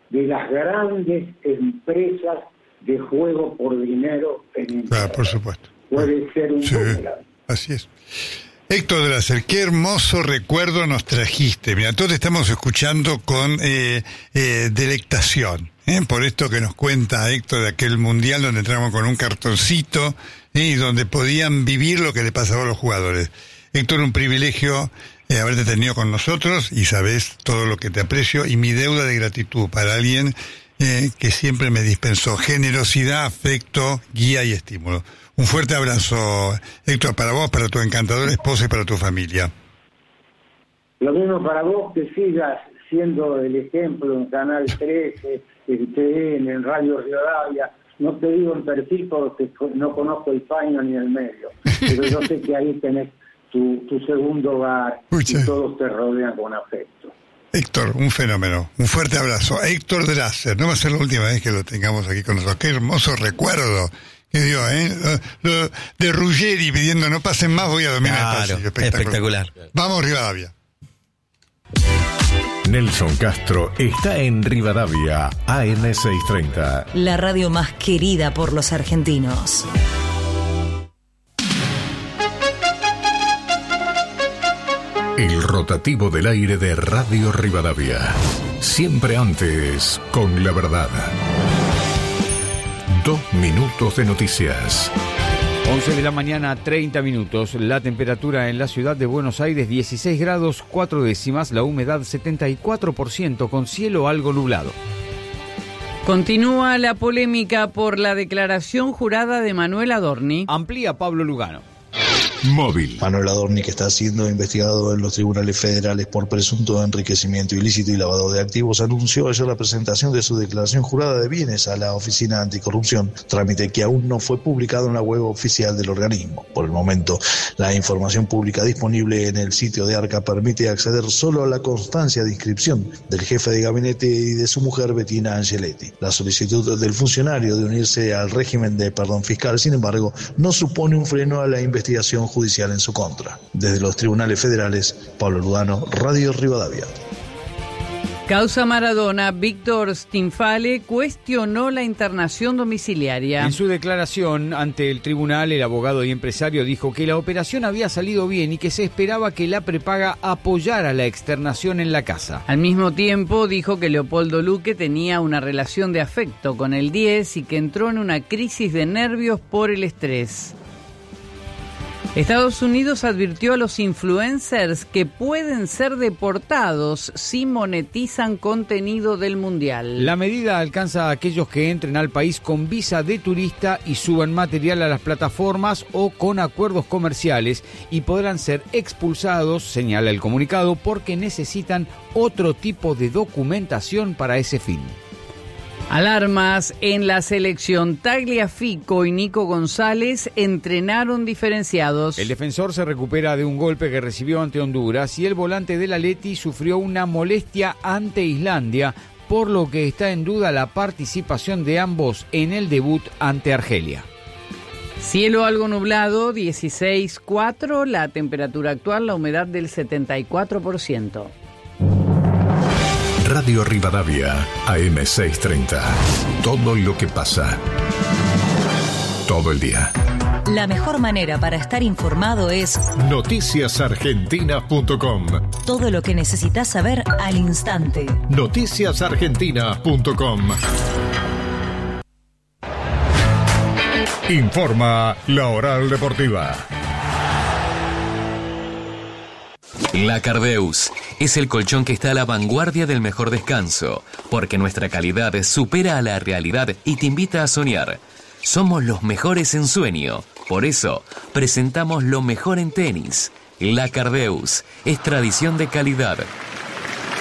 de las grandes empresas de juego por dinero en Internet. Por supuesto. Puede ser un boomerang. Así es. Héctor Drasser, qué hermoso recuerdo nos trajiste. Mira, todos te estamos escuchando con delectación, por esto que nos cuenta Héctor de aquel mundial donde entramos con un cartoncito y donde podían vivir lo que le pasaba a los jugadores. Héctor, un privilegio haberte tenido con nosotros y sabes todo lo que te aprecio y mi deuda de gratitud para alguien que siempre me dispensó generosidad, afecto, guía y estímulo. Un fuerte abrazo, Héctor, para vos, para tu encantadora esposa y para tu familia. Lo mismo para vos, que sigas siendo el ejemplo en Canal 13, en TN, en Radio Rivadavia. No te digo en perfil porque no conozco el paño ni el medio, pero yo sé que ahí tenés tu segundo hogar y todos te rodean con afecto. Héctor, un fenómeno. Un fuerte abrazo. Héctor Drasser, no va a ser la última vez que lo tengamos aquí con nosotros. Qué hermoso recuerdo que dio, Lo de Ruggeri pidiendo no pasen más, voy a dominar el pasillo. Espectacular. Vamos, Rivadavia. Nelson Castro está en Rivadavia, AM630. La radio más querida por los argentinos. El rotativo del aire de Radio Rivadavia. Siempre antes, con la verdad. 2 minutos de noticias. 11 de la mañana, 30 minutos. La temperatura en la ciudad de Buenos Aires, 16 grados 4 décimas. La humedad, 74%, con cielo algo nublado. Continúa la polémica por la declaración jurada de Manuel Adorni. Amplía Pablo Lugano. Móvil. Manuel Adorni, que está siendo investigado en los tribunales federales por presunto enriquecimiento ilícito y lavado de activos, anunció ayer la presentación de su declaración jurada de bienes a la Oficina Anticorrupción, trámite que aún no fue publicado en la web oficial del organismo. Por el momento, la información pública disponible en el sitio de Arca permite acceder solo a la constancia de inscripción del jefe de gabinete y de su mujer, Bettina Angeletti. La solicitud del funcionario de unirse al régimen de perdón fiscal, sin embargo, no supone un freno a la investigación judicial en su contra. Desde los tribunales federales, Pablo Lugano, Radio Rivadavia. Causa Maradona, Víctor Stinfale cuestionó la internación domiciliaria. En su declaración ante el tribunal, el abogado y empresario dijo que la operación había salido bien y que se esperaba que la prepaga apoyara la externación en la casa. Al mismo tiempo, dijo que Leopoldo Luque tenía una relación de afecto con el 10 y que entró en una crisis de nervios por el estrés. Estados Unidos advirtió a los influencers que pueden ser deportados si monetizan contenido del Mundial. La medida alcanza a aquellos que entren al país con visa de turista y suban material a las plataformas o con acuerdos comerciales y podrán ser expulsados, señala el comunicado, porque necesitan otro tipo de documentación para ese fin. Alarmas en la selección. Tagliafico y Nico González entrenaron diferenciados. El defensor se recupera de un golpe que recibió ante Honduras y el volante del Atleti sufrió una molestia ante Islandia, por lo que está en duda la participación de ambos en el debut ante Argelia. Cielo algo nublado, 16,4. La temperatura actual, la humedad del 74%. Radio Rivadavia, AM630. Todo lo que pasa. Todo el día. La mejor manera para estar informado es noticiasargentina.com. Todo lo que necesitas saber al instante. Noticiasargentina.com. Informa La Oral Deportiva. La Cardeus es el colchón que está a la vanguardia del mejor descanso, porque nuestra calidad supera a la realidad y te invita a soñar. Somos los mejores en sueño, por eso presentamos lo mejor en tenis. La Cardeus es tradición de calidad,